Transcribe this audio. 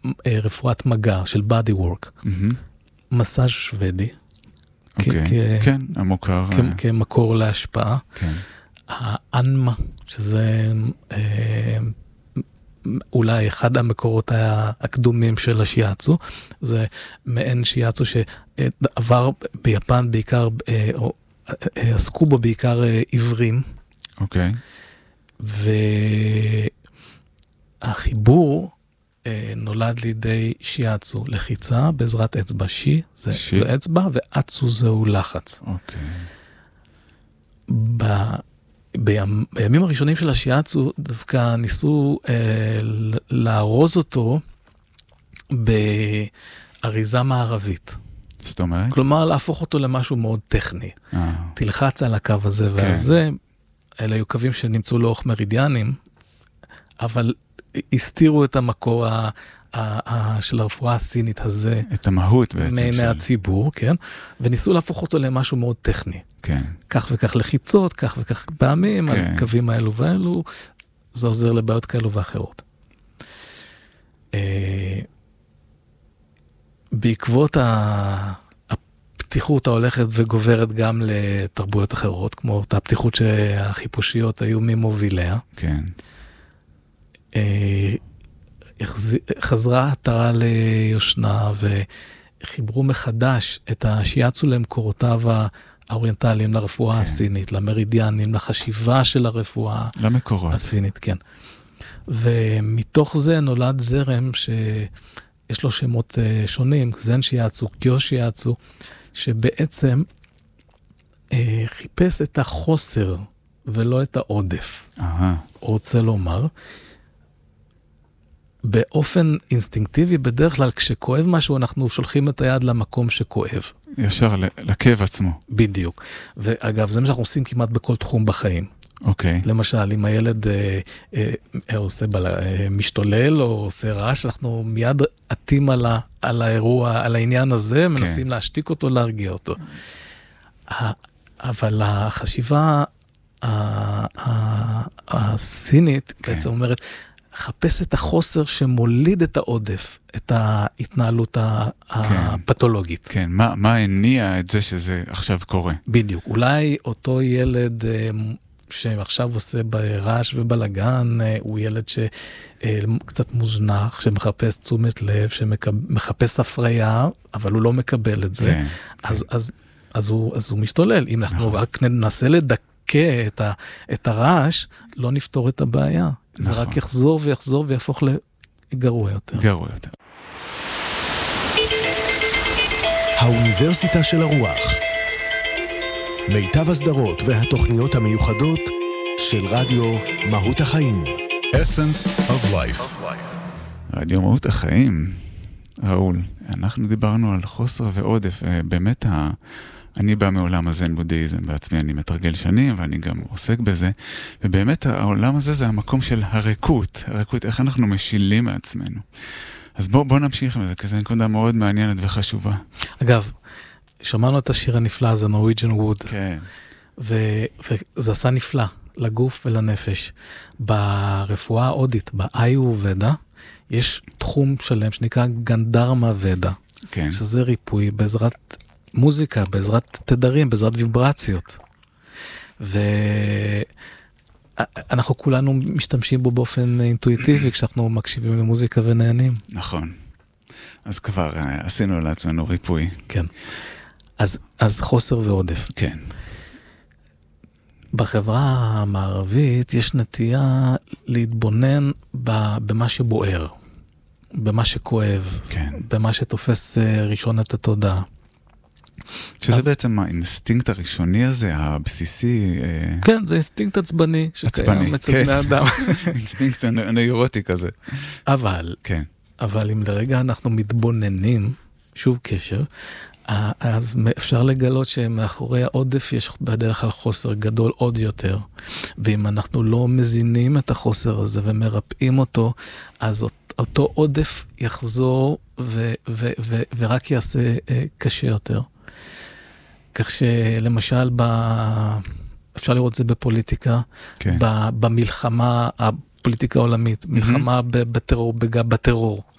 רפואת מגע של body work, מסאז' שוודי, כן, המוכר. כמקור להשפעה. כן. האנמה, שזה אולי אחד המקורות הקדומים של השיאצו, זה מעין שיאצו שעבר ביפן בעיקר, עסקו בו בעיקר עיוורים. אוקיי. והחיבור נולד לידי שיאצו, לחיצה בעזרת אצבע. זה אצבע, ואצו זהו לחץ. אוקיי. בימים הראשונים של השיאצו, דווקא ניסו לארוז אותו באריזה מערבית. זאת אומרת? כלומר, להפוך אותו למשהו מאוד טכני. תלחץ על הקו הזה והזה, אלה היו קווים שנמצאו לאורך מרידיאנים, אבל הסתירו את המקור של הרפואה הסינית הזה. את המהות בעצם. מעיני הציבור, כן? וניסו להפוך אותו למשהו מאוד טכני. כן. כך וכך לחיצות, כך וכך פעמים, על קווים האלו והאלו, זה עוזר לבעיות כאלו ואחרות. בעקבות הפתיחות ההולכת וגוברת גם לתרבויות אחרות, כמו אותה פתיחות שהחיפושיות היו ממוביליה. כן. חזרה התרה ליושנה וחיברו מחדש את השיאצו למקורותיו האוריינטליים, לרפואה הסינית, למרידיאנים, לחשיבה של הרפואה הסינית, כן. ומתוך זה נולד זרם שיש לו שמות שונים, זן שיאצו, קיו שיאצו, שבעצם חיפש את החוסר ולא את העודף. רוצה לומר, באופן אינסטינקטיבי, בדרך כלל כשכואב משהו, אנחנו שולחים את היד למקום שכואב. ישר לכאב עצמו. בדיוק. ואגב, זה מה שאנחנו עושים כמעט בכל תחום בחיים. אוקיי. למשל, אם הילד משתולל או עושה רעש, אנחנו מיד עטים על האירוע, על העניין הזה, מנסים להשתיק אותו, להרגיע אותו. אבל החשיבה הסינית בעצם אומרת, חפש את החוסר שמוליד את העודף, את ההתנהלות הפתולוגית. כן, מה הניע את זה שזה עכשיו קורה? בדיוק, אולי אותו ילד שעכשיו עושה ברעש ובלגן, הוא ילד שקצת מוזנח, שמחפש תשומת לב, שמחפש הפריה, אבל הוא לא מקבל את זה. אז הוא משתולל. אם אנחנו רק ננסה לדכא את הרעש, לא נפתור את הבעיה. זה רק יחזור ויחזור ויהפוך לגרוע יותר. גרוע יותר. האוניברסיטה של הרוח. מיטב הסדרות והתוכניות המיוחדות של רדיו מהות החיים. Essence of Life. רדיו מהות החיים. ראול, אנחנו דיברנו על חוסר ועודף. באמת אני בא מעולם הזן בודהיזם בעצמי, אני מתרגל שנים ואני גם עוסק בזה, ובאמת העולם הזה זה המקום של הריקות, איך אנחנו משילים מעצמנו. אז בוא נמשיך עם זה, כי זו נקודה מאוד מעניינת וחשובה. אגב, שמענו את השיר הנפלא הזה, Norwegian Wood, כן. וזה עשה נפלא לגוף ולנפש. ברפואה ההודית, באיורבדה, יש תחום שלם שנקרא גנדרמה ודה, כן. שזה ריפוי בעזרת מוזיקה, בעזרת תדרים, בעזרת ויברציות. ואנחנו כולנו משתמשים בו באופן אינטואיטיבי, כשאנחנו מקשיבים למוזיקה ונהנים. נכון. אז כבר עשינו לעצמנו ריפוי. כן. אז חוסר ועודף. כן. בחברה המערבית יש נטייה להתבונן במה שבוער, במה שכואב, כן. במה שתופס ראשון את התודעה. שזה בעצם האינסטינקט הראשוני הזה, הבסיסי. כן, זה אינסטינקט עצבני. עצבני, כן. אדם. אינסטינקט הנאירוטי כזה. אבל אם לרגע אנחנו מתבוננים, שוב קשר, אז אפשר לגלות שמאחורי העודף יש בדרך כלל חוסר גדול עוד יותר. ואם אנחנו לא מזינים את החוסר הזה ומרפאים אותו, אז אותו עודף יחזור ורק יעשה קשה יותר. כך שלמשל, אפשר לראות את זה בפוליטיקה, כן. במלחמה, הפוליטיקה העולמית, מלחמה בטרור, בטרור.